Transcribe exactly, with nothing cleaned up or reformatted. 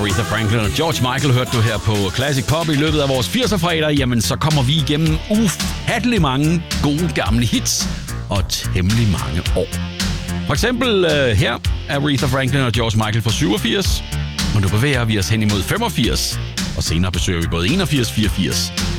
Aretha Franklin og George Michael hørte du her på Classic Pop i løbet af vores firser-fredag. Jamen, så kommer vi igennem ufattelig mange gode gamle hits og temmelig mange år. For eksempel uh, her Aretha Franklin og George Michael fra syvogfirs. Og nu bevæger vi os hen imod femogfirs. Og senere besøger vi både enogfirs, fireogfirs